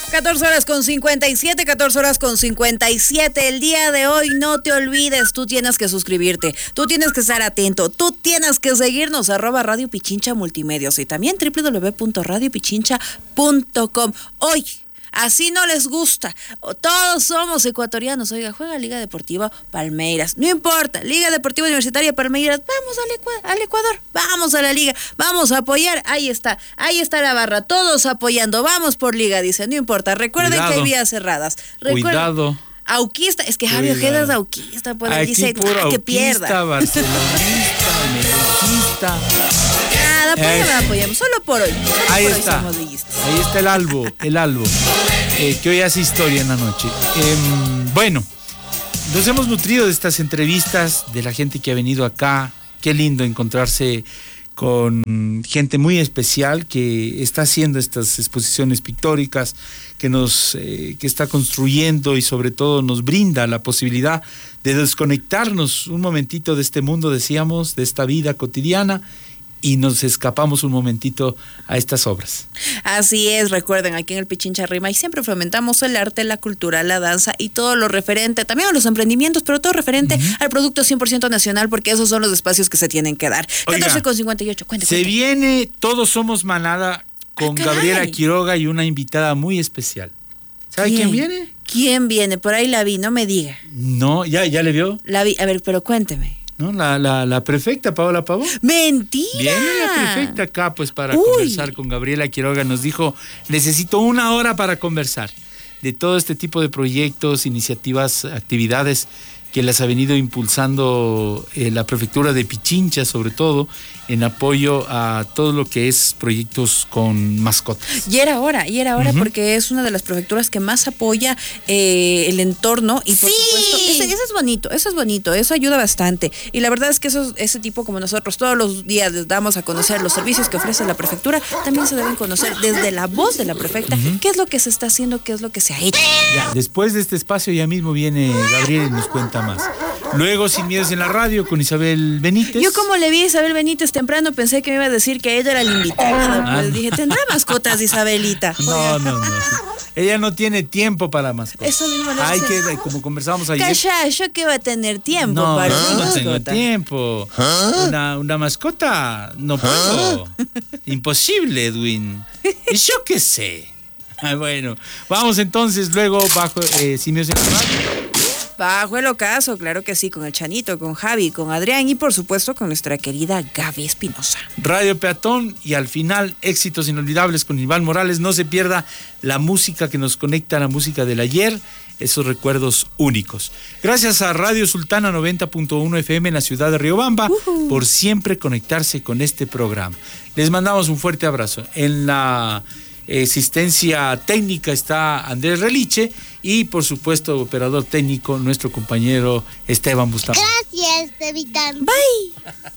14 horas con 57, 14 horas con 57. El día de hoy, no te olvides, tú tienes que suscribirte, tú tienes que estar atento, tú tienes que seguirnos, @Radio Pichincha Multimedios y también www.radiopichincha.com. Hoy, así no les gusta, todos somos ecuatorianos. Oiga, juega Liga Deportiva Palmeiras, no importa, Liga Deportiva Universitaria Palmeiras, vamos al Ecuador, vamos a la liga, vamos a apoyar. Ahí está la barra, todos apoyando, vamos por liga, dice, no importa, recuerden que hay vías cerradas. Cuidado. Auquista, es que Javi Ojeda es auquista, pues él dice que pierda. Barcelonista, melquista. Nada, apoyamos, solo por hoy. Ahí está el albo, que hoy hace historia en la noche. Bueno, nos hemos nutrido de estas entrevistas, de la gente que ha venido acá. Qué lindo encontrarse con gente muy especial que está haciendo estas exposiciones pictóricas, que está construyendo y sobre todo nos brinda la posibilidad de desconectarnos un momentito de este mundo, decíamos, de esta vida cotidiana, y nos escapamos un momentito a estas obras. Así es, recuerden, aquí en el Pichincha Rima y siempre fomentamos el arte, la cultura, la danza y todo lo referente, también a los emprendimientos, pero todo referente al producto 100% nacional, porque esos son los espacios que se tienen que dar. 14:58, cuente. Viene Todos Somos Manada con Gabriela Quiroga y una invitada muy especial. ¿Sabe quién viene? ¿Quién viene? Por ahí la vi, no me diga. No, ¿ya le vio? La vi, a ver, pero cuénteme. ¿No? La prefecta Paola Pavón. ¡Mentira! Viene la prefecta acá pues para conversar con Gabriela Quiroga. Nos dijo, necesito 1 hora para conversar de todo este tipo de proyectos, iniciativas, actividades que las ha venido impulsando la prefectura de Pichincha, sobre todo en apoyo a todo lo que es proyectos con mascotas. Y era hora, porque es una de las prefecturas que más apoya el entorno y por supuesto, eso es bonito, eso ayuda bastante. Y la verdad es que ese tipo como nosotros todos los días les damos a conocer los servicios que ofrece la prefectura, también se deben conocer desde la voz de la prefecta, qué es lo que se está haciendo, qué es lo que se ha hecho. Ya, después de este espacio ya mismo viene Gabriel y nos cuenta más. Luego, Sin Miedos en la Radio con Isabel Benítez. Yo como le vi a Isabel Benítez temprano pensé que me iba a decir que ella era la invitada. Pues dije, ¿tendrá mascotas Isabelita? No. Ella no tiene tiempo para mascotas. Eso mismo lo Hay que, como conversábamos ayer. Calla, yo que va a tener tiempo para una mascota. No tengo tiempo. Una mascota, no puedo. Imposible, Edwin. Y yo qué sé. Bueno, vamos entonces luego bajo Sin Miedos en la Radio. Bajo el ocaso, claro que sí, con el Chanito, con Javi, con Adrián y por supuesto con nuestra querida Gaby Espinosa. Radio Peatón y al final éxitos inolvidables con Iván Morales. No se pierda la música que nos conecta a la música del ayer, esos recuerdos únicos. Gracias a Radio Sultana 90.1 FM en la ciudad de Riobamba por siempre conectarse con este programa. Les mandamos un fuerte abrazo. En la asistencia técnica está Andrés Reliche y por supuesto operador técnico nuestro compañero Esteban Bustamante. Gracias, Evitán. Bye.